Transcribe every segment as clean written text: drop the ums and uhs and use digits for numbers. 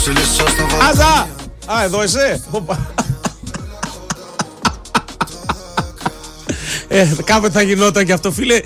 Άζα! Α, εδώ είσαι. Κάποτε θα γινόταν και αυτό, φίλε.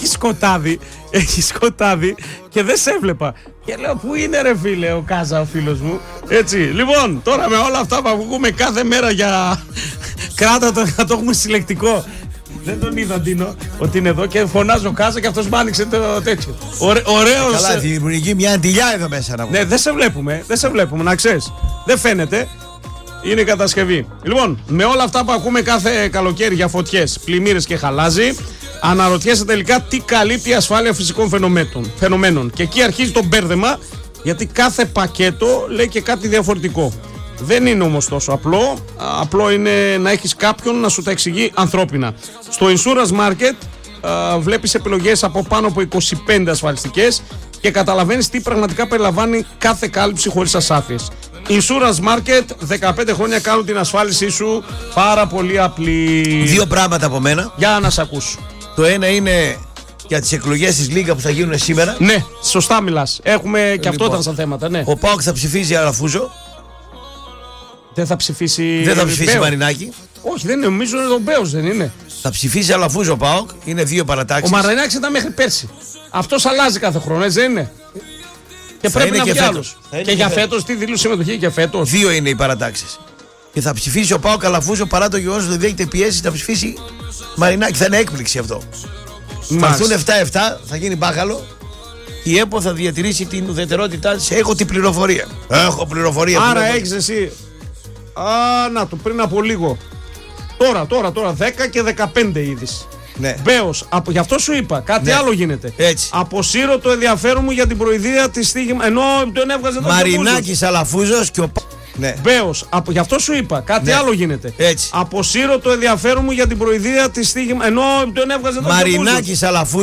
Έχει σκοτάδι και δεν σε έβλεπα. Και λέω, πού είναι ρε φίλε ο Κάζα, ο φίλος μου. Έτσι, λοιπόν, τώρα με όλα αυτά που ακούμε κάθε μέρα για κράτα το να το έχουμε συλλεκτικό. Δεν τον είδα, Ντίνο, ότι είναι εδώ και φωνάζω Κάζα και αυτός μ' άνοιξε το τέτοιο. Ωραίος. Καλά, δημιουργεί μια αντιλιά εδώ μέσα να πούμε. Ναι, δεν σε βλέπουμε, να ξέρεις. Δεν φαίνεται. Είναι η κατασκευή. Λοιπόν, με όλα αυτά που ακούμε κάθε καλοκαίρι για φωτιές, πλημμύρες και χαλάζι, αναρωτιέσαι τελικά τι καλύπτει η ασφάλεια φυσικών φαινομένων. Και εκεί αρχίζει το μπέρδεμα, γιατί κάθε πακέτο λέει και κάτι διαφορετικό. Δεν είναι όμως τόσο απλό. Απλό είναι να έχεις κάποιον να σου τα εξηγεί ανθρώπινα. Στο Insurance Market βλέπεις επιλογές από πάνω από 25 ασφαλιστικές και καταλαβαίνεις τι πραγματικά περιλαμβάνει κάθε κάλυψη χωρίς ασάφειες. Insurance Market, 15 χρόνια κάνουν την ασφάλισή σου πάρα πολύ απλή. Δύο πράγματα από μένα. Για να σε ακούσω. Το ένα είναι για τις εκλογές της Λίγκα που θα γίνουν σήμερα. Ναι, σωστά μιλάς. Έχουμε και αυτό ήταν σαν θέματα, ναι. Ο ΠΑΟΚ θα ψηφίζει Αλαφούζο. Δεν θα ψηφίσει. Δεν θα ψηφίσει Μαρινάκη. Όχι, δεν είναι, νομίζω είναι τον Μπέος, δεν είναι. Θα ψηφίσει Αλαφούζο ο ΠΑΟΚ. Είναι δύο παρατάξεις. Ο Μαρινάκης ήταν μέχρι πέρσι. Αυτός αλλάζει κάθε χρόνο, έτσι δεν είναι. Και θα πρέπει είναι να βγει φέτος. άλλος. Και για φέτος, τι δήλωσε συμμετοχή και φέτος. Δύο είναι οι παρατάξεις. Και θα ψηφίσει ο ΠΑΟΚ Αλαφούζο παρά το γεγονός ότι δεν έχετε πιέσει να ψηφίσει Μαρινάκη. Θα είναι έκπληξη αυτό. Θα έρθουν 7-7, θα γίνει μπάχαλο. Η ΕΠΟ θα διατηρήσει την ουδετερότητά της. Έχω την πληροφορία. Έχω πληροφορία. Άρα έχεις εσύ. Να το πριν από λίγο. Τώρα 10 και 15 είδηση. Ναι. Μπέος, γι' αυτό σου είπα, κάτι άλλο γίνεται. Έτσι. Αποσύρω το ενδιαφέρον μου για την προηδία της στίγμα. Ενώ τον έβγαζε τον Μαρινάκης, Αλαφούζος και ο ναι. Μπέος, γι' αυτό σου είπα, κάτι άλλο γίνεται. Έτσι. Αποσύρω το ενδιαφέρον μου για την προηδία της στίγμα. Ενώ τον έβγαζε τον Μαρινάκης, Αλαφούζος.